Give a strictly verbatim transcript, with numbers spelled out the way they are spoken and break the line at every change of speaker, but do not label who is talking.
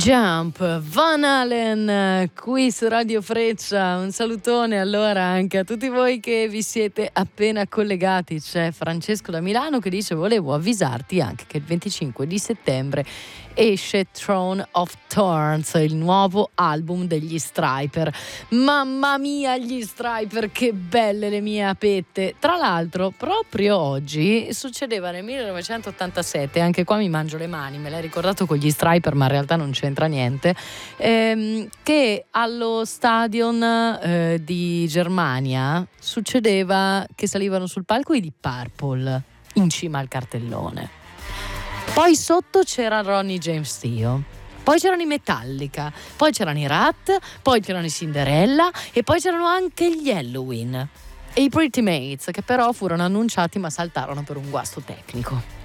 Jump, Van Halen qui su Radio Freccia. Un salutone allora anche a tutti voi che vi siete appena collegati. C'è Francesco da Milano che dice: volevo avvisarti anche che il venticinque di settembre esce Throne of Thorns, il nuovo album degli Stryper. Mamma mia, gli Stryper, che belle le mie apette. Tra l'altro proprio oggi succedeva nel millenovecentottantasette, anche qua mi mangio le mani, me l'hai ricordato con gli Stryper ma in realtà non c'entra niente, ehm, che allo stadion eh, di Germania succedeva che salivano sul palco i Deep Purple in cima al cartellone. Poi sotto c'era Ronnie James Dio, poi c'erano i Metallica, poi c'erano i Rat, poi c'erano i Cinderella e poi c'erano anche gli Helloween e i Pretty Mates, che però furono annunciati ma saltarono per un guasto tecnico.